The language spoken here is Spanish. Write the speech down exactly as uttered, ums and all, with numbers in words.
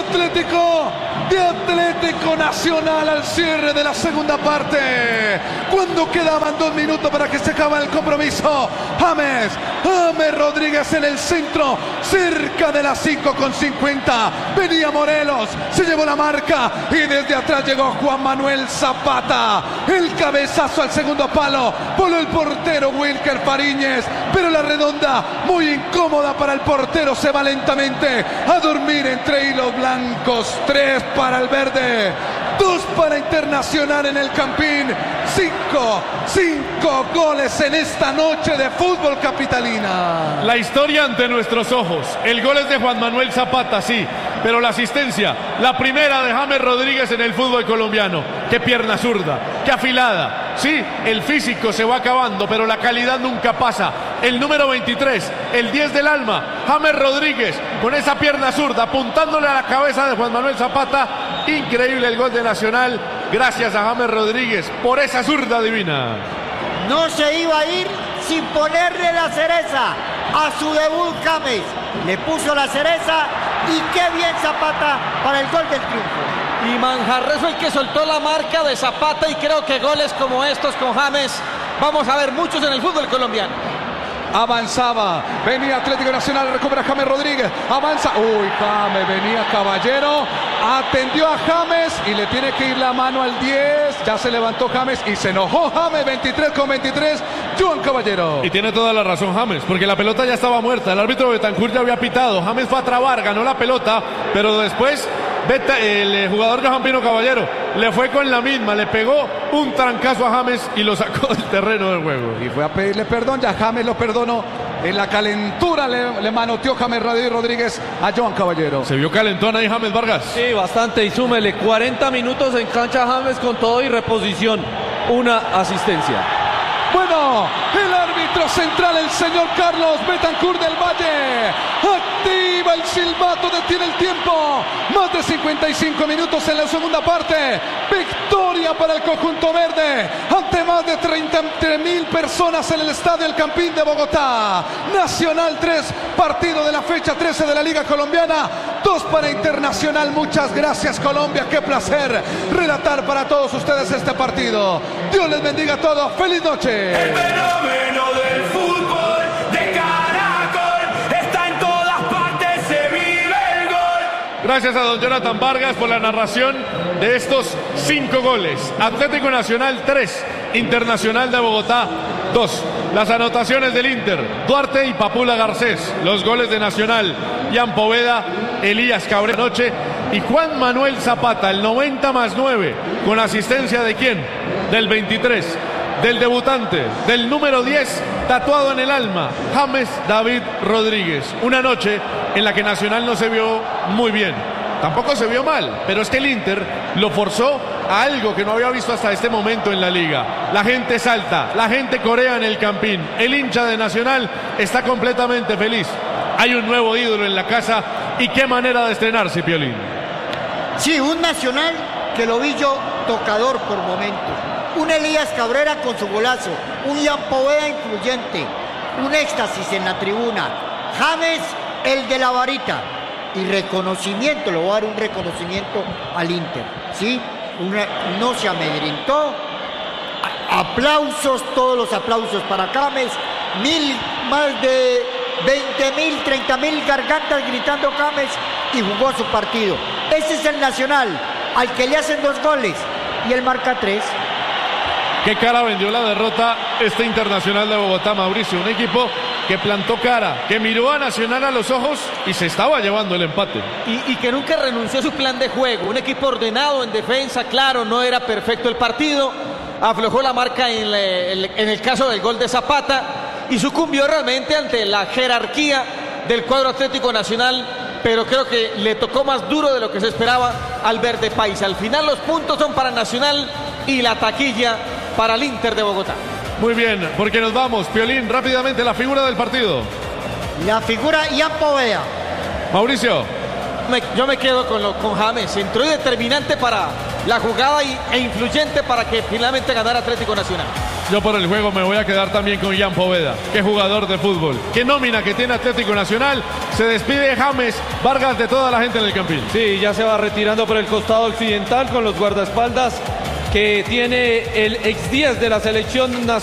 Atlético, de Atlético Nacional al cierre de la segunda parte. Cuando quedaban dos minutos para que se acabe el compromiso, James, James Rodríguez en el centro, cerca de las cinco con cincuenta. Venía Morelos, se llevó la marca y desde atrás llegó Juan Manuel Zapata. El cabezazo al segundo palo, voló el portero Wilker Fariñez, pero la redonda, muy incómoda para el portero, se va lentamente a dormir entre hilos blancos. Tres para el verde, dos para Internacional en el Campín. Cinco, cinco goles en esta noche de fútbol capitalina. La historia ante nuestros ojos. El gol es de Juan Manuel Zapata, sí, pero la asistencia, la primera de James Rodríguez en el fútbol colombiano. Qué pierna zurda, qué afilada. Sí, el físico se va acabando, pero la calidad nunca pasa. El número veintitrés, el diez del alma, James Rodríguez, con esa pierna zurda, apuntándole a la cabeza de Juan Manuel Zapata. Increíble el gol de Nacional, gracias a James Rodríguez, por esa zurda divina. No se iba a ir sin ponerle la cereza a su debut James. Le puso la cereza y qué bien Zapata para el gol del triunfo. Y Manjarres fue el que soltó la marca de Zapata y creo que goles como estos con James vamos a ver muchos en el fútbol colombiano. Avanzaba, venía Atlético Nacional, recupera James Rodríguez, avanza, uy, James, venía Caballero, atendió a James y le tiene que ir la mano al diez, ya se levantó James y se enojó James, veintitrés con veintitrés, Joan Caballero. Y tiene toda la razón James, porque la pelota ya estaba muerta, el árbitro Betancourt ya había pitado, James fue a trabar, ganó la pelota, pero después Beta, el jugador Johan Pino Caballero le fue con la misma, le pegó un trancazo a James y lo sacó del terreno del juego. Y fue a pedirle perdón, ya James lo perdonó. En la calentura le, le manoteó James Rodríguez a Joan Caballero. Se vio calentón ahí James Vargas. Sí, bastante, y súmele cuarenta minutos en cancha James con todo y reposición, una asistencia. Bueno, el árbitro central, el señor Carlos Betancourt del Valle, activa el silbato, detiene el tiempo. Más de cincuenta y cinco minutos en la segunda parte. Victoria para el conjunto verde ante más de treinta mil personas en el estadio El Campín de Bogotá. Nacional tres, partido de la fecha trece de la Liga Colombiana. Dos para Internacional. Muchas gracias, Colombia. Qué placer relatar para todos ustedes este partido. Dios les bendiga a todos. Feliz noche. El fenómeno del fútbol de Caracol está en todas partes, se vive el gol. Gracias a don Jonathan Vargas por la narración de estos cinco goles. Atlético Nacional tres, Internacional de Bogotá dos. Las anotaciones del Inter, Duarte y Papula Garcés. Los goles de Nacional, Ian Poveda, Elías Cabrera Noche y Juan Manuel Zapata, el noventa más nueve, con asistencia de quién, del veintitrés. Del debutante, del número diez, tatuado en el alma, James David Rodríguez. Una noche en la que Nacional no se vio muy bien, tampoco se vio mal, pero es que el Inter lo forzó a algo que no había visto hasta este momento en la liga. La gente salta, la gente corea en el Campín, el hincha de Nacional está completamente feliz. Hay un nuevo ídolo en la casa y qué manera de estrenarse, Piolín. Sí, un Nacional que lo vi yo tocador por momentos. Un Elías Cabrera con su golazo, un Ian Poveda influyente, un éxtasis en la tribuna. James, el de la varita. Y reconocimiento, le voy a dar un reconocimiento al Inter, ¿sí? Una, no se amedrentó. A, aplausos, todos los aplausos para James. Mil, más de veinte mil, treinta mil gargantas gritando James y jugó su partido. Ese es el Nacional, al que le hacen dos goles y él marca tres. ¿Qué cara vendió la derrota este Internacional de Bogotá, Mauricio? Un equipo que plantó cara, que miró a Nacional a los ojos y se estaba llevando el empate. Y, y que nunca renunció a su plan de juego. Un equipo ordenado en defensa, claro, no era perfecto el partido. Aflojó la marca en, le, en el caso del gol de Zapata y sucumbió realmente ante la jerarquía del cuadro Atlético Nacional, pero creo que le tocó más duro de lo que se esperaba al verde paisa. Al final los puntos son para Nacional y la taquilla para el Inter de Bogotá. Muy bien, porque nos vamos, Piolín, rápidamente la figura del partido. La figura Ian Poveda. Mauricio. Me, yo me quedo con, lo, con James, entró determinante para la jugada y, e influyente para que finalmente ganara Atlético Nacional. Yo por el juego me voy a quedar también con Ian Poveda. Qué jugador de fútbol, qué nómina que tiene Atlético Nacional. Se despide James Vargas de toda la gente en el campín. Sí, ya se va retirando por el costado occidental con los guardaespaldas que tiene el ex diez de la selección nacional.